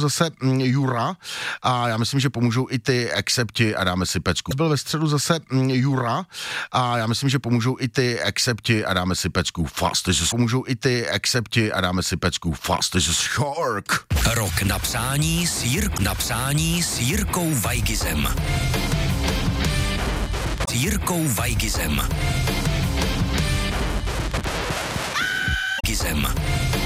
zase Jura a já myslím, že pomůžou i ty excepti a dáme si pecku. Byl ve středu zase Jura a já myslím, že pomůžou i ty excepti a dáme si pecku. Fast as pomůžou i ty excepti a dáme si pecku. Fast as shark. Rok napsání s Jirkou Weigizem. Gizem.